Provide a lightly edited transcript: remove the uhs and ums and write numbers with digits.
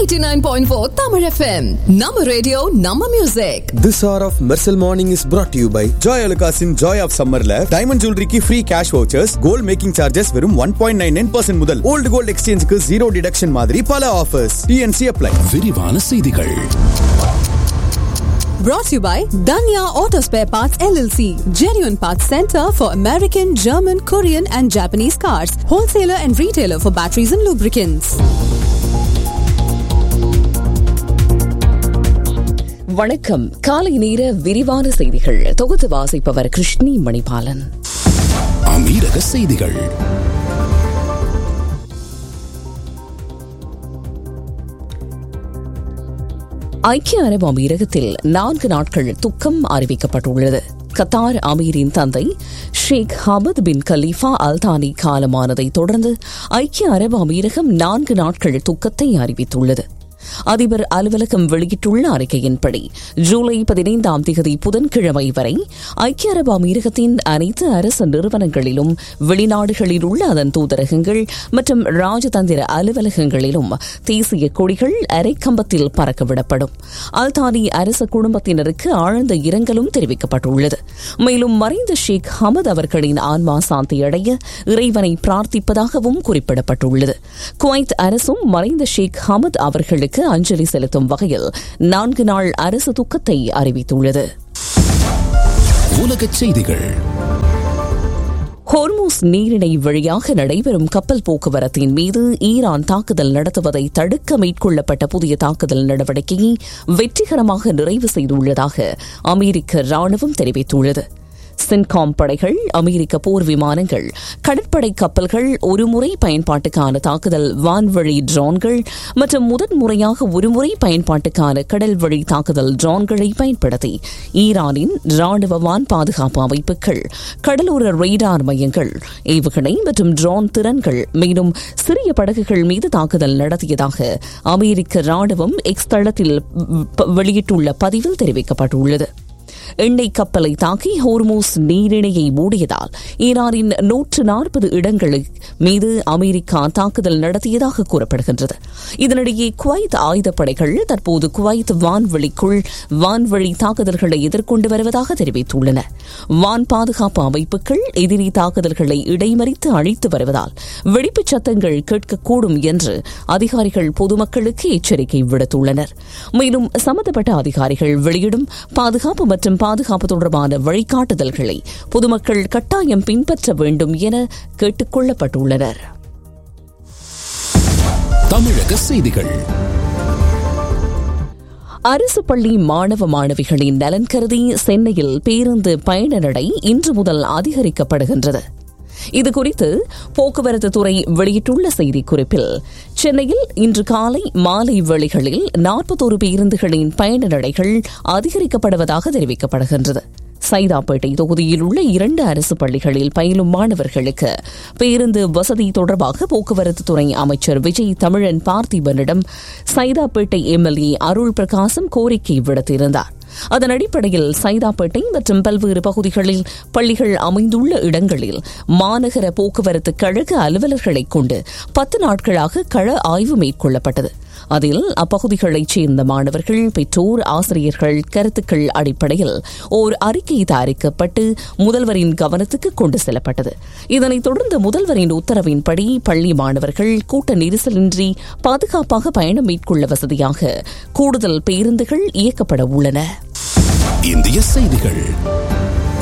89.4 Tamil FM. Nama radio, Nama music. This hour of Mersal Morning is brought to you by Joy Alukasin Joy of Summerல diamond ஜுவல்லரிக்கு free cash vouchers, gold making charges வெறும் 1.99% முதல், old gold exchangeக்கு zero deduction மாதிரி பல offers. TNC apply. விரிவான செய்திகள். Brought to you by Danya Auto Spare Parts LLC. Genuine Parts Center for American, German, Korean and Japanese cars. Wholesaler and retailer for batteries and lubricants. வணக்கம். காலை நேர விரிவான செய்திகள் தொகுத்து வாசிப்பவர் கிருஷ்ணி மணிபாலன். அமீரக செய்திகள். ஐக்கிய அரபு அமீரகத்தில் 4 நாட்கள் துக்கம் அறிவிக்கப்பட்டுள்ளது. கத்தார் அமீரின் தந்தை ஷேக் ஹமத் பின் கலீஃபா அல்தானி காலமானதை தொடர்ந்து ஐக்கிய அரபு அமீரகம் 4 நாட்கள் துக்கத்தை அறிவித்துள்ளது. அதிபர் அலுவலகம் வெளியிட்டுள்ள அறிக்கையின்படி ஜூலை 15ஆம் தேதி புதன்கிழமை வரை ஐக்கிய அரபு அமீரகத்தின் அனைத்து அரசு நிறுவனங்களிலும் வெளிநாடுகளில் உள்ள அதன் தூதரகங்கள் மற்றும் ராஜதந்திர அலுவலகங்களிலும் தேசிய கொடிகள் அரைக்கம்பத்தில் பறக்கவிடப்படும். அல்தானி அரச குடும்பத்தினருக்கு ஆழ்ந்த இரங்கலும் தெரிவிக்கப்பட்டுள்ளது. மேலும் மறைந்த ஷேக் ஹமத் அவர்களின் ஆன்மா சாந்தியடைய இறைவனை பிரார்த்திப்பதாகவும் குறிப்பிடப்பட்டுள்ளது. குவைத் அரசும் மறைந்த ஷேக் ஹமத் அவர்களுக்கு அஞ்சலி செலுத்தும் வகையில் 4 நாள் அரசு துக்கத்தை அறிவித்துள்ளது. உலகச் செய்திகள். ஹோர்மூஸ் நீரிணை வழியாக நடைபெறும் கப்பல் போக்குவரத்தின் மீது ஈரான் தாக்குதல் நடத்துவதை தடுக்க மேற்கொள்ளப்பட்ட புதிய தாக்குதல் நடவடிக்கையை வெற்றிகரமாக நிறைவு செய்துள்ளதாக அமெரிக்க ராணுவம் தெரிவித்துள்ளது. சின்காம் படைகள், அமெரிக்க போர் விமானங்கள், கடற்படை கப்பல்கள், ஒருமுறை பயன்பாட்டுக்கான தாக்குதல் வான்வழி ட்ரோன்கள் மற்றும் முதன்முறையாக ஒருமுறை பயன்பாட்டுக்கான கடல்வழி தாக்குதல் ட்ரோன்களை பயன்படுத்தி ஈரானின் ராணுவ வான் பாதுகாப்பு அமைப்புகள், கடலோர ரேடார் மையங்கள், ஏவுகணை மற்றும் ட்ரோன் திறன்கள், மேலும் சிறிய படகுகள் மீது தாக்குதல் நடத்தியதாக அமெரிக்க ராணுவம் எக்ஸ் தளத்தில் வெளியிட்டுள்ள பதிவில் தெரிவிக்கப்பட்டுள்ளது. எண்ணெய் கப்பலை தாக்கி ஹோர்மூஸ் நீரிணையை மூடியதால் ஈரானின் 140 இடங்கள் மீது அமெரிக்கா தாக்குதல் நடத்தியதாக கூறப்படுகின்றது. இதனிடையே குவைத் ஆயுதப்படைகள் தற்போது குவைத் வான்வெளிக்குள் வான்வழி தாக்குதல்களை எதிர்கொண்டு வருவதாக தெரிவித்துள்ளன. வான் பாதுகாப்பு அமைப்புகள் எதிரி தாக்குதல்களை இடைமறித்து அழித்து வருவதால் வெடிப்புச் சத்தங்கள் கேட்கக்கூடும் என்று அதிகாரிகள் பொதுமக்களுக்கு எச்சரிக்கை விடுத்துள்ளனர். மேலும் சம்பந்தப்பட்ட அதிகாரிகள் வெளியிடும் பாதுகாப்பு மற்றும் பாதுகாப்பு தொடர்பான வழிகாட்டுதல்களை பொதுமக்கள் கட்டாயம் பின்பற்ற வேண்டும் என கேட்டுக் கொள்ளப்பட்டுள்ளனர். தமிழக செய்திகள். அரசு பள்ளி மாணவ மாணவிகளின் நலன் கருதி சென்னையில் பேருந்து பயண நடை இன்று முதல் அதிகரிக்கப்படுகின்றது. இதுகுறித்து போக்குவரத்து துறை வெளியிட்டுள்ள செய்திக்குறிப்பில், சென்னையில் இன்று காலை மாலை வேளைகளில் 41 பேருந்துகளின் பயண நடைகள் அதிகரிக்கப்படுவதாக தெரிவிக்கப்படுகின்றது. சைதாப்பேட்டை தொகுதியில் உள்ள 2 அரசு பள்ளிகளில் பயிலும் மாணவர்களுக்கு பேருந்து வசதி தொடர்பாக போக்குவரத்து துறை அமைச்சர் விஜய் தமிழன் பார்த்திபனிடம் சைதாப்பேட்டை எம்எல்ஏ அருள் பிரகாசம் கோரிக்கை விடுத்திருந்தார். அதன் அடிப்படையில் சைதாப்பேட்டை மற்றும் பல்வேறு பகுதிகளில் பள்ளிகள் அமைந்துள்ள இடங்களில் மாநகர போக்குவரத்து கழக அலுவலர்களை கொண்டு 10 நாட்களாக கள ஆய்வு மேற்கொள்ளப்பட்டது. அதில் அப்பகுதிகளைச் சேர்ந்த மாணவர்கள், பெற்றோர், ஆசிரியர்கள் கருத்துக்கள் அடிப்படையில் ஓர் அறிக்கை தயாரிக்கப்பட்டு முதல்வரின் கவனத்துக்கு கொண்டு செல்லப்பட்டது. இதனைத் தொடர்ந்து முதல்வரின் உத்தரவின்படி பள்ளி மாணவர்கள் கூட்ட நெரிசலின்றி பாதுகாப்பாக பயணம் மேற்கொள்ள வசதியாக கூடுதல் பேருந்துகள் இயக்கப்பட உள்ளன. இந்திய செய்திகள்.